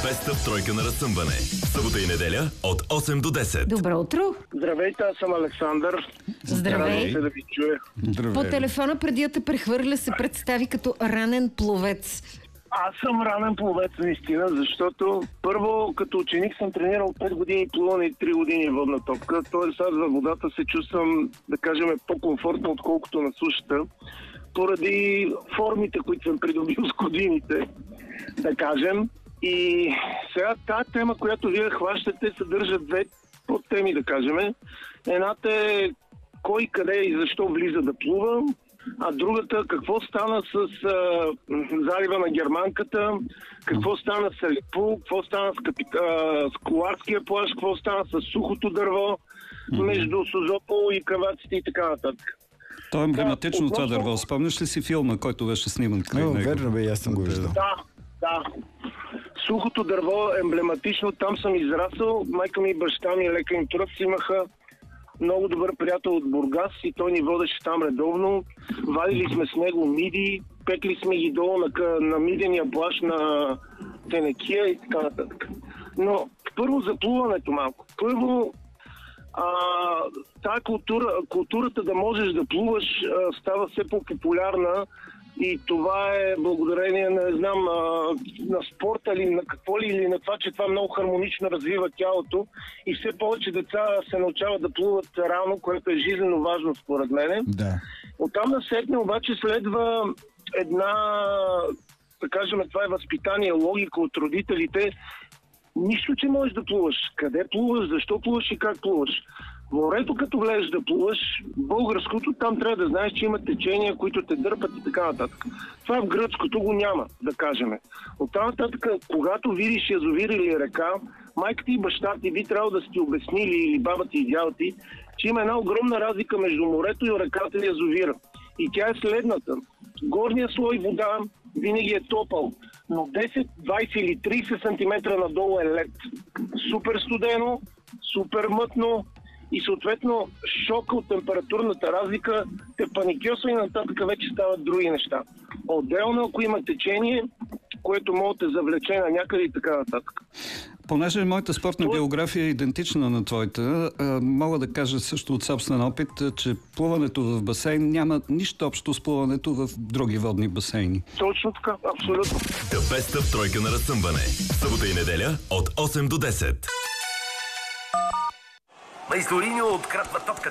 Беста в тройка на разсъмване. Събота и неделя от 8 до 10. Добро утро. Здравейте, аз съм Александър. Здравей. Радвам се да ви чуя. По телефона преди да те прехвърля се представи като ранен пловец. Аз съм ранен пловец наистина, защото първо като ученик съм тренирал 5 години плуване и 3 години водна топка. Тоест аз във водата се чувствам, да кажем, по-комфортно, отколкото на сушата. Поради формите, които съм придобил с годините, да кажем. И сега тази тема, която вие хващате, съдържа две подтеми, да кажем. Едната е кой, къде и защо влиза да плува, а другата какво стана с залива на Германката, какво стана с Алепу, какво стана с Коларския плаж, какво стана с сухото дърво между Созопол и Каваците и така нататък. То е емблематично това дърво. Спомняш ли си филма, който беше сниман край него? Верно бе, аз съм го виждал. Да. Сухото дърво е емблематично, там съм израсъл. Майка ми и баща ми, лека им труд, имаха много добър приятел от Бургас и той ни водеше там редовно. Вадили сме с него миди, пекли сме ги долу на мидения плаж на Тенекия и така нататък. Но първо за плуването малко. Първо тая културата да можеш да плуваш става все по-популярна и това е благодарение на, не знам, на спорта или на какво ли, или на това, че това много хармонично развива тялото и все повече деца се научават да плуват рано, което е жизненно важно според мене. Да. Оттам насетне обаче следва една, да кажем, това е възпитание, логика от родителите. Нищо, че можеш да плуваш. Къде плуваш, защо плуваш и как плуваш. Морето, като влезеш да плуваш, българското, там трябва да знаеш, че има течения, които те дърпат и така нататък. Това в гръцкото го няма, да кажем. Оттам нататък, когато видиш язовир или река, майка и баща ти би трябвало да си ти обяснили, или баба ти и дядо ти, че има една огромна разлика между морето и реката и язовира. И тя е следната. Горният слой вода винаги е топъл, но 10, 20 или 30 см надолу е лед. Супер студено, супер мътно и съответно шока от температурната разлика те паникьосва и нататък вече стават други неща. Отделно, ако има течение, което може да те завлече на някъде и така нататък. Понеже моята спортна биография е идентична на твоята, мога да кажа също от собствен опит, че плуването в басейн няма нищо общо с плуването в други водни басейни. Точно така, абсолютно. The Best в тройка на разсъмване. Събота и неделя от 8 до 10. Майсториньо открадва топката.